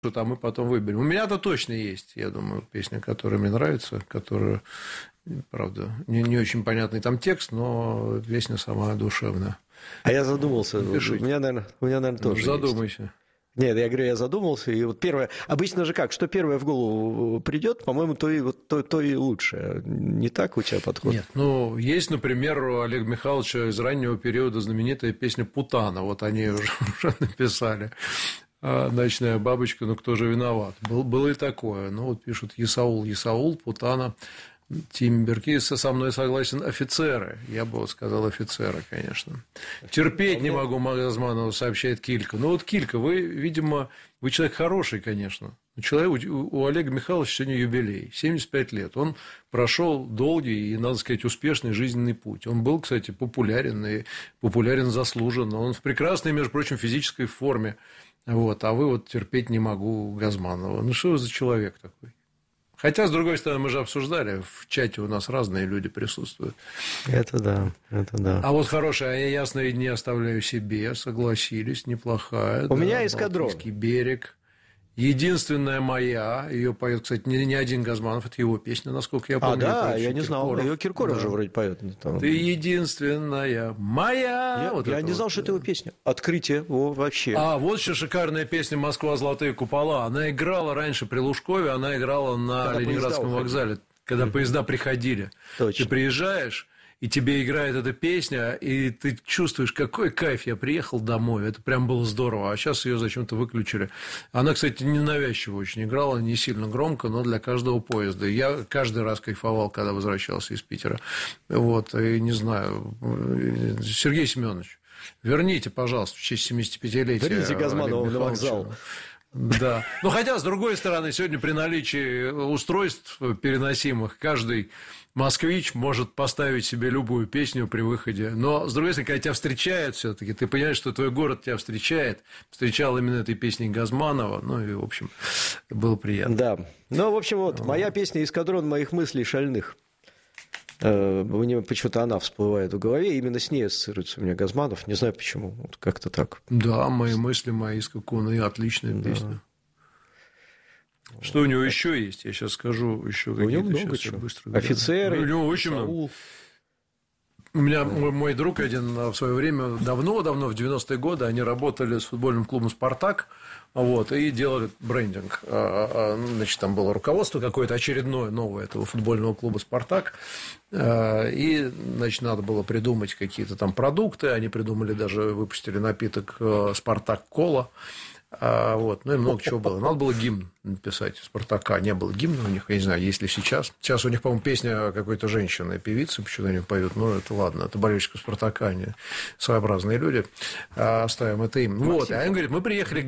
а мы потом выберем. У меня-то точно есть, я думаю, песня, которая мне нравится, которая, правда, не очень понятный там текст, но песня сама душевная. А я задумался. У меня, наверное, тоже задумайся. Есть. Нет, я говорю, я задумался, и вот первое... Обычно же как? Что первое в голову придет, по-моему, то и лучше. Не так у тебя подход? Нет, ну, есть, например, у Олега Михайловича из раннего периода знаменитая песня «Путана». Вот они уже написали. «Ночная бабочка, ну кто же виноват?» Было и такое. Ну, вот пишут «Есаул, Путана». Тим Беркис со мной согласен, офицеры. Я бы вот сказал офицеры, конечно. Терпеть не могу Газманова, сообщает Килька. Ну, вот, Килька, вы, видимо, вы человек хороший, конечно. У Олега Михайловича сегодня юбилей, 75 лет. Он прошел долгий и, надо сказать, успешный жизненный путь. Он был, кстати, популярен заслуженно. Он в прекрасной, между прочим, физической форме. Вот, а вы вот терпеть не могу Газманова. Ну, что вы за человек такой? Хотя, с другой стороны, мы же обсуждали, в чате у нас разные люди присутствуют. Это да. А вот хорошая, а я ясные дни оставляю себе, согласились, неплохая. У меня «Эскадрон». Балтийский берег. Единственная моя, ее поет, кстати, не один Газманов, это его песня, насколько я помню. Да, я не знал, ее Киркоров же вроде поет. Ты единственная моя. Я не знал, что это его песня. Открытие вообще. А вот еще шикарная песня «Москва. Золотые купола». Она играла раньше при Лужкове, она играла на Ленинградском вокзале, когда поезда приходили. Точно. Ты приезжаешь, и тебе играет эта песня, и ты чувствуешь, какой кайф, я приехал домой, это прям было здорово, а сейчас ее зачем-то выключили. Она, кстати, ненавязчиво очень играла, не сильно громко, но для каждого поезда. Я каждый раз кайфовал, когда возвращался из Питера. Вот, и не знаю, Сергей Семенович, верните, пожалуйста, в честь 75-летия. Верните Газманова на вокзал. Да. Но хотя, с другой стороны, сегодня при наличии устройств переносимых каждый москвич может поставить себе любую песню при выходе. Но, с другой стороны, когда тебя встречают все-таки, ты понимаешь, что твой город тебя встречал именно этой песней Газманова. Ну, и, в общем, было приятно. Да. Ну, в общем, вот, моя песня «Эскадрон моих мыслей шальных». Мне почему-то она всплывает в голове, именно с ней ассоциируется у меня Газманов. Не знаю почему, вот как-то так. Да, «Мои мысли, мои скакуны», отличная песня. Что у него еще есть? Я сейчас скажу еще какие-то. У него много чего. Офицеры. У него очень много. У меня мой друг один в свое время, давно-давно, в 90-е годы, они работали с футбольным клубом «Спартак», вот, и делали брендинг. Значит, там было руководство какое-то очередное, новое этого футбольного клуба «Спартак», и, значит, надо было придумать какие-то там продукты, они придумали, даже выпустили напиток «Спартак-кола». Вот, ну и много чего было. Надо было гимн написать «Спартака». Не было гимна у них, я не знаю, есть ли сейчас. Сейчас у них, по-моему, песня какой-то женщины, певицы, почему-то они поют. Ну, это ладно, это болельщики «Спартака», они своеобразные люди. Оставим это им. Вот, а он говорит, мы приехали к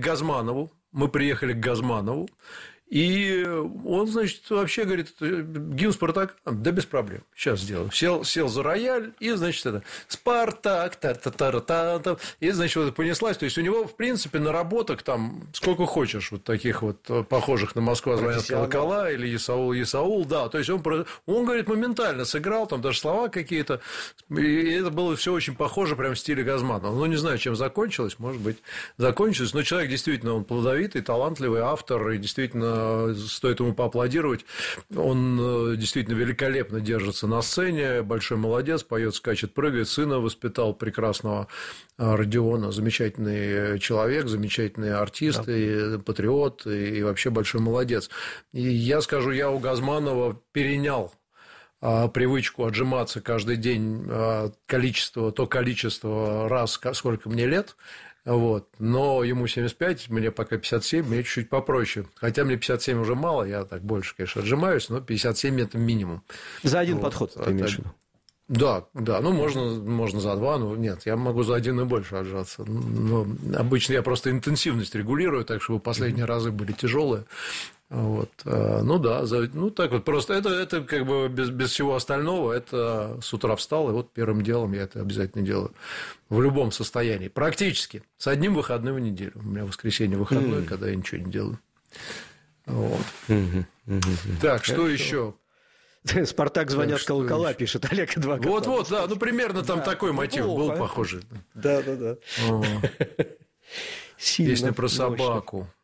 Газманову, и он, значит, вообще говорит, гимн «Спартак», да без проблем, сейчас сделаю. Сел за рояль, и, значит, это «Спартак», та-та-та-та-та, и, значит, вот понеслась. То есть, у него, в принципе, наработок там сколько хочешь, вот таких вот похожих на «Москва звонят колокола» или «Есаул», да. То есть, он говорит, моментально сыграл, там даже слова какие-то, и это было все очень похоже прям в стиле Газманова. Ну, не знаю, чем закончилось, может быть, закончилось, но человек действительно, он плодовитый, талантливый автор, и действительно стоит ему поаплодировать. Он действительно великолепно держится на сцене, большой молодец, поет, скачет, прыгает. Сына воспитал прекрасного Родиона, замечательный человек, замечательный артист, да. И патриот, и вообще большой молодец. И я скажу, я у Газманова перенял привычку отжиматься каждый день то количество раз, сколько мне лет. Вот. Но ему 75, мне пока 57, мне чуть-чуть попроще. Хотя мне 57 уже мало, я так больше, конечно, отжимаюсь, но 57 – это минимум. За один подход ты имеешь в виду? Да, ну можно за два, но нет, я могу за один и больше отжаться. Но обычно я просто интенсивность регулирую, так чтобы последние разы были тяжелые. Вот. Ну да, ну так вот просто это как бы без всего остального, это с утра встал, и вот первым делом я это обязательно делаю в любом состоянии, практически, с одним выходным в неделю. У меня воскресенье выходной, когда я ничего не делаю. Вот. Так, что еще? «Спартак звонят колокола», пишет Олег Адвокат. Вот, да, ну примерно там такой мотив был похожий. Да. Песня про собаку.